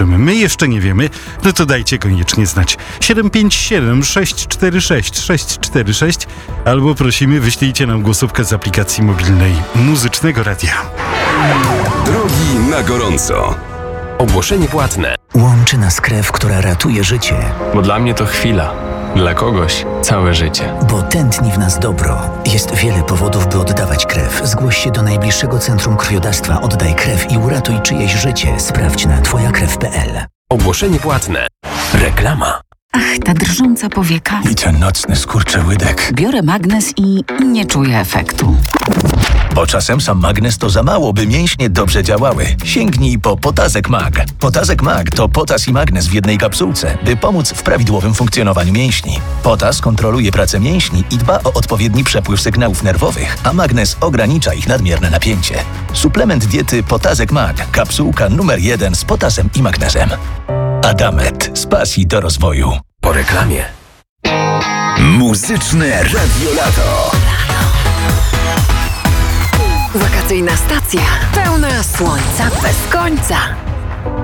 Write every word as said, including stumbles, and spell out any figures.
My jeszcze nie wiemy, no to dajcie koniecznie znać. siedem pięć siedem sześć cztery sześć sześć cztery sześć albo prosimy, wyślijcie nam głosówkę z aplikacji mobilnej Muzycznego Radia. Drogi na gorąco. Ogłoszenie płatne. Łączy nas krew, która ratuje życie. Bo dla mnie to chwila, dla kogoś całe życie. Bo tętni w nas dobro. Jest wiele powodów, by oddawać krew. Zgłoś się do najbliższego centrum krwiodawstwa. Oddaj krew i uratuj czyjeś życie. Sprawdź na twoja krew kropka pe el. Ogłoszenie płatne. Reklama. Ach, ta drżąca powieka. I ten nocny skurczyłydek. Biorę magnes i nie czuję efektu. Bo czasem sam magnes to za mało, by mięśnie dobrze działały. Sięgnij po Potazek Mag. Potazek Mag to potas i magnes w jednej kapsułce, by pomóc w prawidłowym funkcjonowaniu mięśni. Potas kontroluje pracę mięśni i dba o odpowiedni przepływ sygnałów nerwowych, a magnes ogranicza ich nadmierne napięcie. Suplement diety Potazek Mag. Kapsułka numer jeden z potasem i magnezem. Adamet. Z pasji do rozwoju. Po reklamie. Muzyczne Radio Lato. Wakacyjna stacja pełna słońca bez końca.